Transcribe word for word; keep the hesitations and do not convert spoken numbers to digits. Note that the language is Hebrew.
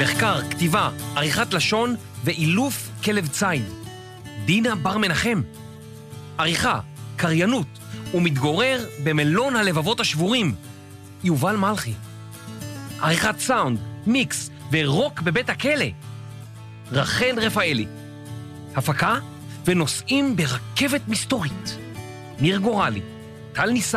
מחקר, כתיבה, עריכת לשון ואילוף כלב ציד. דינה בר מנחם. עריכה, קריינות ומתגורר במלון הלבבות השבורים. יובל מלכי. עריכת סאונד, מיקס ורוק בבית הכלא. רחל רפאלי. הפקה ונוסעים ברכבת מסתורית. ניר גורלי. טל ניסן.